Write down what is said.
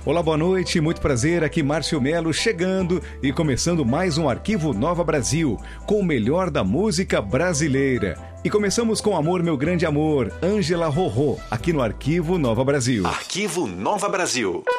Olá, boa noite, muito prazer, aqui Márcio Melo chegando e começando mais um Arquivo Nova Brasil, com o melhor da música brasileira. E começamos com Amor, Meu Grande Amor, Ângela Rorô, aqui no Arquivo Nova Brasil. Arquivo Nova Brasil.